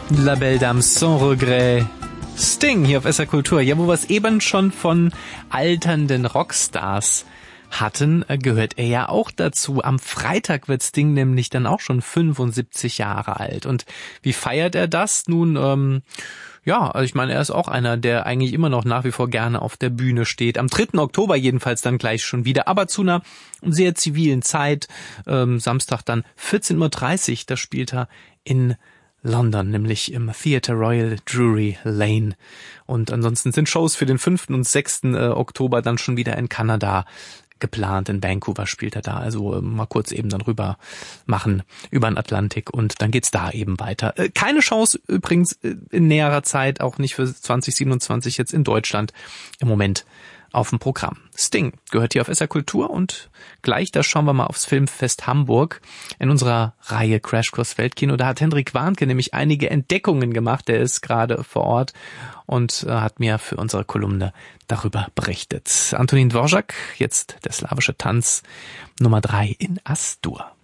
La Belle Dame sans regret. Sting hier auf SR Kultur. Ja, wo wir es eben schon von alternden Rockstars hatten, gehört er ja auch dazu. Am Freitag wird Sting nämlich dann auch schon 75 Jahre alt. Und wie feiert er das? Nun, ja, also ich meine, er ist auch einer, der eigentlich immer noch nach wie vor gerne auf der Bühne steht. Am 3. Oktober jedenfalls dann gleich schon wieder, aber zu einer sehr zivilen Zeit. Samstag dann 14.30 Uhr, da spielt er in London, nämlich im Theatre Royal Drury Lane. Und ansonsten sind Shows für den 5. und 6. Oktober dann schon wieder in Kanada geplant. In Vancouver spielt er da, also mal kurz eben dann rüber machen über den Atlantik und dann geht's da eben weiter. Keine Chance übrigens in näherer Zeit, auch nicht für 2027 jetzt in Deutschland im Moment auf dem Programm. Sting gehört hier auf SR Kultur und gleich, da schauen wir mal aufs Filmfest Hamburg in unserer Reihe Crashkurs Weltkino. Da hat Hendrik Warnke nämlich einige Entdeckungen gemacht. Der ist gerade vor Ort und hat mir für unsere Kolumne darüber berichtet. Antonin Dvorak, jetzt der slawische Tanz Nummer 3 in As-Dur.